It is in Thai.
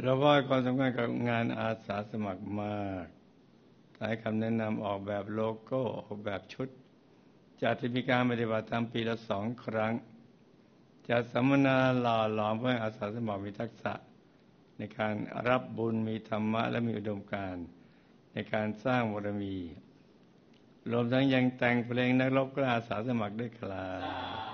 เราว่าความสำคัญกับงานอาสาสมัครมากหลายคำแนะนำออกแบบโลโก้ออกแบบชุดจัดที่มีการปฏิบัติตามปีละ2 ครั้งจัดสัมมนาหล่อหลอมเพื่อให้อาสาสมัครมีทักษะในการรับบุญมีธรรมะและมีอุดมการณ์ในการสร้างบารมีรวมทั้งยังแต่งเพลงนักรบกล้าอาสาสมัครด้วยครับ